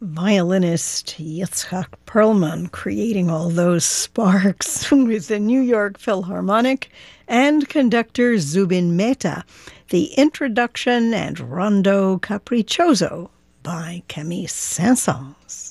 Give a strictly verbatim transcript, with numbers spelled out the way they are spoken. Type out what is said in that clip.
violinist Yitzhak Perlman creating all those sparks with the New York Philharmonic, and conductor Zubin Mehta, the introduction and Rondo Capriccioso by Camille Saint-Saëns.